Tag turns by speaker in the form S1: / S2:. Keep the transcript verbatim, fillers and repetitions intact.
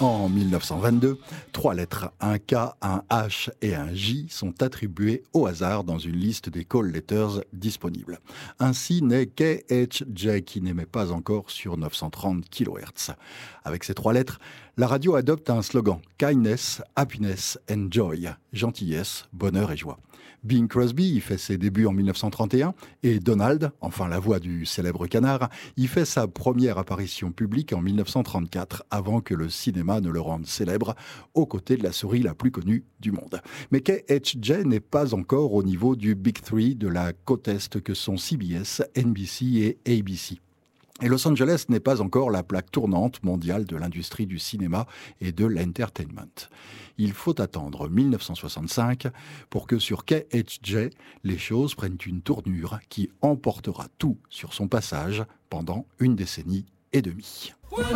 S1: En mille neuf cent vingt-deux, trois lettres, un K, un H et un J sont attribuées au hasard dans une liste des call letters disponibles. Ainsi naît K H J qui n'émet pas encore sur neuf cent trente kilohertz. Avec ces trois lettres, la radio adopte un slogan « Kindness, Happiness and Joy » gentillesse, bonheur et joie. Bing Crosby y fait ses débuts en mille neuf cent trente et un et Donald, enfin la voix du célèbre canard, y fait sa première apparition publique en mille neuf cent trente-quatre, avant que le cinéma ne le rende célèbre, aux côtés de la souris la plus connue du monde. Mais K H J n'est pas encore au niveau du Big Three de la côte Est que sont C B S, N B C et A B C. Et Los Angeles n'est pas encore la plaque tournante mondiale de l'industrie du cinéma et de l'entertainment. Il faut attendre mille neuf cent soixante-cinq pour que sur K H J, les choses prennent une tournure qui emportera tout sur son passage pendant une décennie et demie.